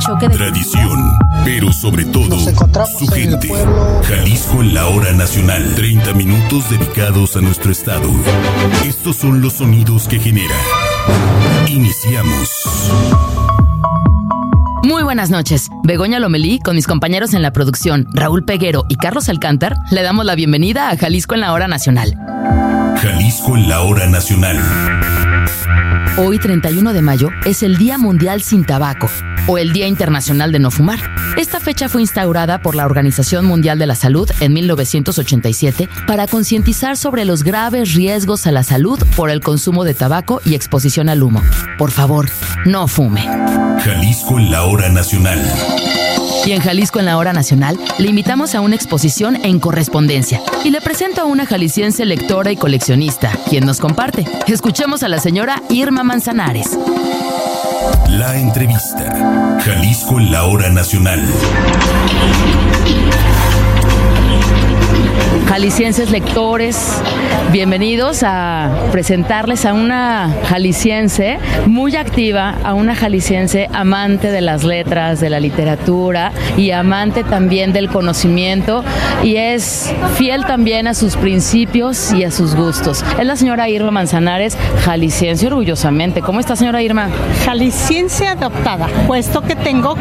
choque de... Tradición, pero sobre todo, su gente. Jalisco en la hora nacional. 30 minutos dedicados a nuestro estado. Estos son los sonidos que genera. Iniciamos. Muy buenas noches. Begoña Lomelí, con mis compañeros en la producción, Raúl Peguero y Carlos Alcántar, le damos la bienvenida a Jalisco en la hora nacional. Jalisco en la hora nacional. Hoy, 31 de mayo, es el Día Mundial Sin Tabaco, o el Día Internacional de No Fumar. Esta fecha fue instaurada por la Organización Mundial de la Salud en 1987 para concientizar sobre los graves riesgos a la salud por el consumo de tabaco y exposición al humo. Por favor, no fume. Jalisco en la hora nacional. Y en Jalisco en la hora nacional, le invitamos a una exposición en correspondencia. Y le presento a una jalisciense lectora y coleccionista, quien nos comparte. Escuchemos a la señora Irma Manzanares. La entrevista. Jalisco en la hora nacional. Jaliscienses lectores, bienvenidos a presentarles a una jalisciense muy activa, a una jalisciense amante de las letras, de la literatura y amante también del conocimiento, y es fiel también a sus principios y a sus gustos. Es la señora Irma Manzanares, jalisciense orgullosamente. ¿Cómo está, señora Irma? Jalisciense adoptada, puesto que tengo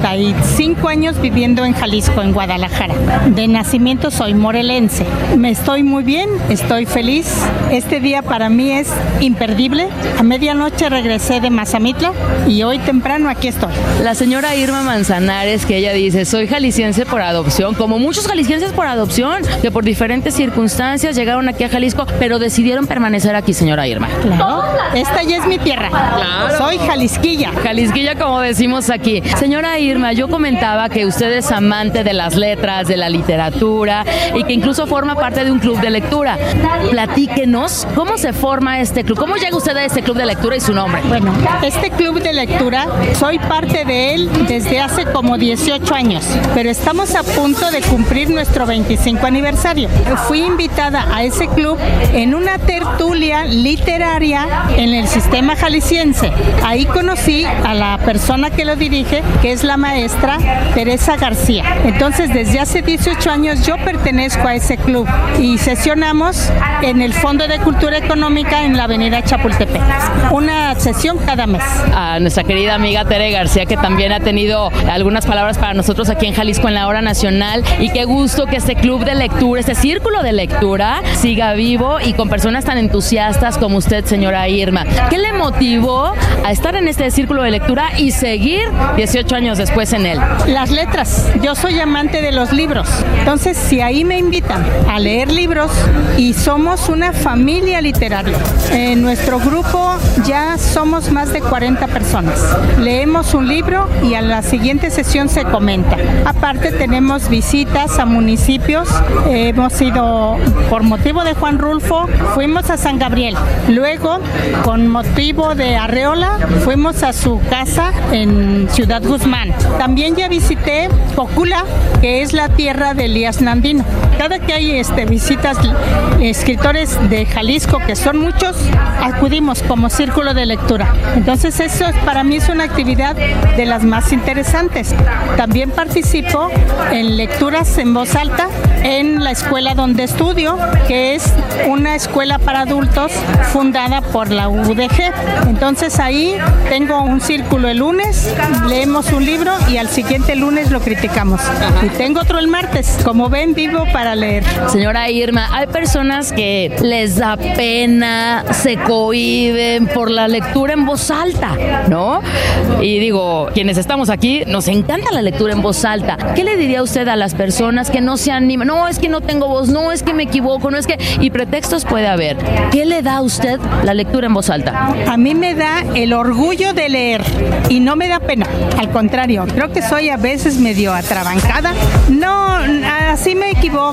45 años viviendo en Jalisco, en Guadalajara. De nacimiento soy morelense. Me estoy muy bien, estoy feliz. Este día para mí es imperdible. A medianoche regresé de Mazamitla y hoy temprano aquí estoy. La señora Irma Manzanares, que ella dice, soy jalisciense por adopción, como muchos jaliscienses por adopción, que por diferentes circunstancias llegaron aquí a Jalisco, pero decidieron permanecer aquí, señora Irma. Claro, esta ya es mi tierra. Claro. Soy jalisquilla. Jalisquilla, como decimos aquí. Señora Irma, yo comentaba que usted es amante de las letras, de la literatura, y que incluso forma parte de un club de lectura. Platíquenos, ¿cómo se forma este club? ¿Cómo llega usted a este club de lectura y su nombre? Bueno, este club de lectura, soy parte de él desde hace como 18 años, pero estamos a punto de cumplir nuestro 25 aniversario. Fui invitada a ese club en una tertulia literaria en el sistema jalisciense. Ahí conocí a la persona que lo dirige, que es la maestra Teresa García. Entonces, desde hace 18 años yo pertenezco a ese club y sesionamos en el Fondo de Cultura Económica en la avenida Chapultepec. Una sesión cada mes. A nuestra querida amiga Tere García, que también ha tenido algunas palabras para nosotros aquí en Jalisco en la hora nacional, y qué gusto que este club de lectura, este círculo de lectura siga vivo y con personas tan entusiastas como usted, señora Irma. ¿Qué le motivó a estar en este círculo de lectura y seguir 18 años después en él? Las letras. Yo soy amante de los libros. Entonces, si ahí me invitan a leer libros, y somos una familia literaria. En nuestro grupo ya somos más de 40 personas. Leemos un libro y a la siguiente sesión se comenta. Aparte, tenemos visitas a municipios. Hemos ido, por motivo de Juan Rulfo, fuimos a San Gabriel. Luego, con motivo de Arreola, fuimos a su casa en Ciudad Guzmán. También ya visité Cocula, que es la tierra de Elías Nandino. Cada que hay visitas escritores de Jalisco, que son muchos, acudimos como círculo de lectura. Entonces eso para mí es una actividad de las más interesantes. También participo en lecturas en voz alta en la escuela donde estudio, que es una escuela para adultos fundada por la UDG. Entonces ahí tengo un círculo el lunes, leemos un libro y al siguiente lunes lo criticamos. Y tengo otro el martes. Como ven, vivo para leer. Señora Irma, hay personas que les da pena, se cohíben por la lectura en voz alta, ¿no? Y digo, quienes estamos aquí, nos encanta la lectura en voz alta. ¿Qué le diría usted a las personas que no se animan? No, es que no tengo voz, no, es que me equivoco, no es que... Y pretextos puede haber. ¿Qué le da a usted la lectura en voz alta? A mí me da el orgullo de leer y no me da pena. Al contrario, creo que soy a veces medio atrabancada. No, así me equivoque,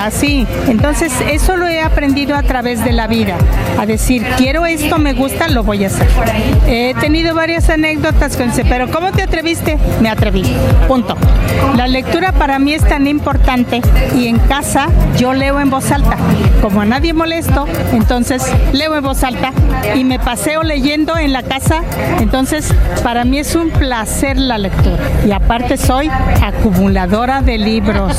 así. Entonces, eso lo he aprendido a través de la vida, a decir, quiero esto, me gusta, lo voy a hacer. He tenido varias anécdotas con ese, pero ¿cómo te atreviste? Me atreví, punto. La lectura para mí es tan importante y en casa yo leo en voz alta. Como a nadie molesto, entonces leo en voz alta y me paseo leyendo en la casa. Entonces, para mí es un placer la lectura. Y aparte soy acumuladora de libros.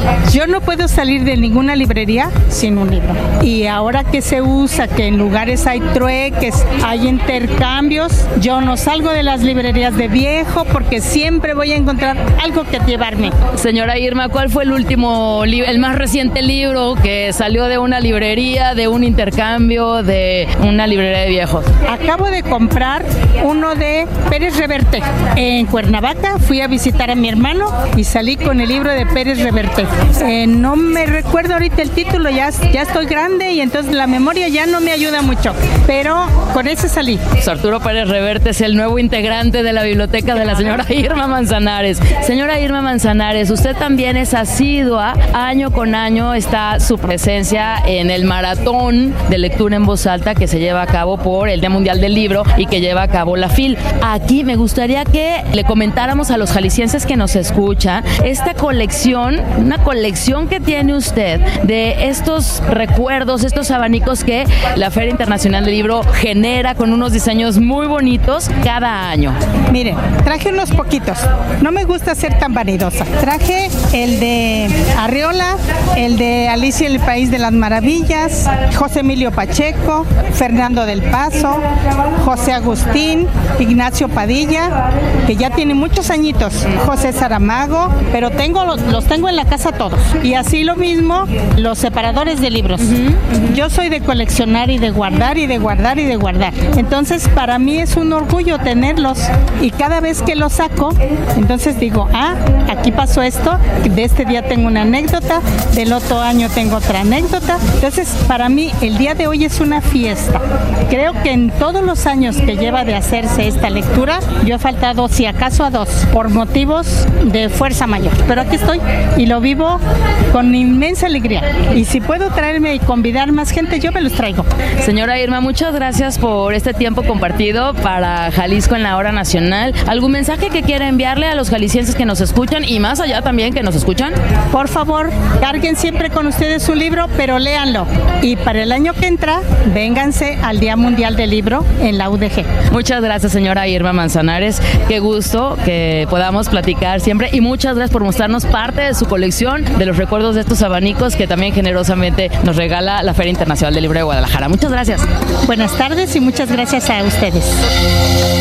Yo no puedo salir de ninguna librería sin un libro. Y ahora que se usa, que en lugares hay trueques, hay intercambios, yo no salgo de las librerías de viejo porque siempre voy a encontrar algo que llevarme. Señora Irma, ¿cuál fue el último libro, el más reciente libro que salió de una librería, de un intercambio, de una librería de viejos? Acabo de comprar uno de Pérez Reverte. En Cuernavaca fui a visitar a mi hermano y salí con el libro de Pérez Reverte. No me recuerdo ahorita el título, ya estoy grande y entonces la memoria ya no me ayuda mucho, pero con ese salí. Pues Arturo Pérez Reverte es el nuevo integrante de la biblioteca de la señora Irma Manzanares. Señora Irma Manzanares, usted también es asidua, año con año está su presencia en el maratón de lectura en voz alta que se lleva a cabo por el Día Mundial del Libro y que lleva a cabo la FIL. Aquí me gustaría que le comentáramos a los jaliscienses que nos escuchan esta colección, una colección que tiene usted de estos recuerdos, estos abanicos que la Feria Internacional del Libro genera con unos diseños muy bonitos cada año. Mire, traje unos poquitos. No me gusta ser tan vanidosa. Traje el de Arriola, el de Alicia en el País de las Maravillas, José Emilio Pacheco, Fernando del Paso, José Agustín, Ignacio Padilla, que ya tiene muchos añitos, José Saramago, pero los tengo en la casa todos. Y así lo mismo, los separadores de libros. Yo soy de coleccionar y de guardar y de guardar y de guardar. Entonces, para mí es un orgullo tenerlos y cada vez que los saco, entonces digo, aquí pasó esto, de este día tengo una anécdota, del otro año tengo otra anécdota. Entonces, para mí, el día de hoy es una fiesta. Creo que en todos los años que lleva de hacerse esta lectura, yo he faltado, si acaso, a 2, por motivos de fuerza mayor. Pero aquí estoy y lo vivo con inmensa alegría. Y si puedo traerme y convidar más gente, yo me los traigo. Señora Irma, muchas gracias por este tiempo compartido para Jalisco en la Hora Nacional. ¿Algún mensaje que quiera enviarle a los jaliscienses que nos escuchan y más allá también que nos escuchan? Por favor, carguen siempre con ustedes su libro, pero léanlo. Y para el año que entra, vénganse al Día Mundial del Libro en la UDG. Muchas gracias, señora Irma Manzanares. Qué gusto que podamos platicar siempre y muchas gracias por mostrarnos parte de su colección, de los recuerdos de estos abanicos que también generosamente nos regala la Feria Internacional del Libro de Guadalajara. Muchas gracias. Buenas tardes y muchas gracias a ustedes.